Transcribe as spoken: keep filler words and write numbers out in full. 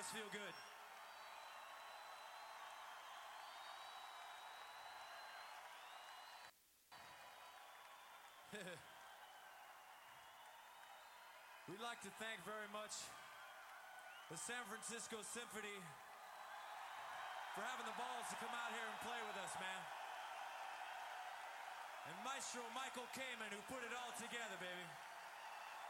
must feel good. We'd like to thank very much the San Francisco Symphony for having the balls to come out here and play with us, man. And Maestro Michael Kamen, who put it all together, baby.